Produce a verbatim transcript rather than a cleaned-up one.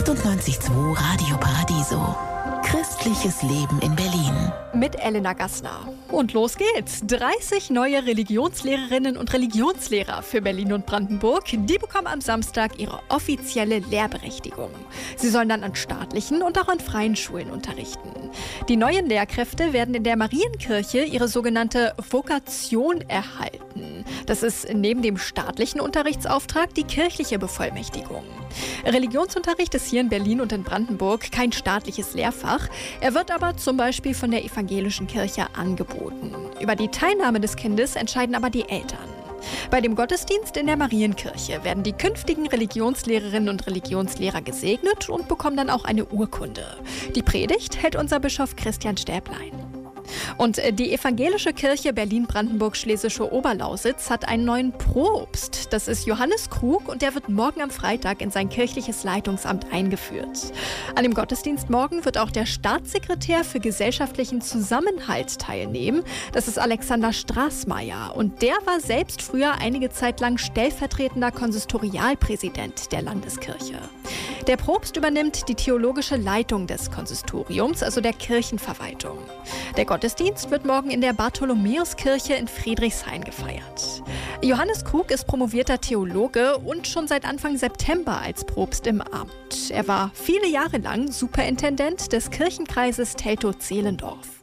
achtundneunzig Komma zwei Radio Paradiso. Christliches Leben in Berlin. Mit Elena Gassner. Und los geht's. dreißig neue Religionslehrerinnen und Religionslehrer für Berlin und Brandenburg, die bekommen am Samstag ihre offizielle Lehrberechtigung. Sie sollen dann an staatlichen und auch an freien Schulen unterrichten. Die neuen Lehrkräfte werden in der Marienkirche ihre sogenannte Vokation erhalten. Das ist neben dem staatlichen Unterrichtsauftrag die kirchliche Bevollmächtigung. Religionsunterricht ist hier in Berlin und in Brandenburg kein staatliches Lehrfach. Er wird aber zum Beispiel von der evangelischen Kirche angeboten. Über die Teilnahme des Kindes entscheiden aber die Eltern. Bei dem Gottesdienst in der Marienkirche werden die künftigen Religionslehrerinnen und Religionslehrer gesegnet und bekommen dann auch eine Urkunde. Die Predigt hält unser Bischof Christian Stäblein. Und die evangelische Kirche Berlin-Brandenburg-Schlesische Oberlausitz hat einen neuen Propst. Das ist Johannes Krug und der wird morgen am Freitag in sein kirchliches Leitungsamt eingeführt. An dem Gottesdienst morgen wird auch der Staatssekretär für gesellschaftlichen Zusammenhalt teilnehmen. Das ist Alexander Straßmeier und der war selbst früher einige Zeit lang stellvertretender Konsistorialpräsident der Landeskirche. Der Propst übernimmt die theologische Leitung des Konsistoriums, also der Kirchenverwaltung. Der Gottesdienst wird morgen in der Bartholomäuskirche in Friedrichshain gefeiert. Johannes Krug ist promovierter Theologe und schon seit Anfang September als Propst im Amt. Er war viele Jahre lang Superintendent des Kirchenkreises Teltow-Zehlendorf.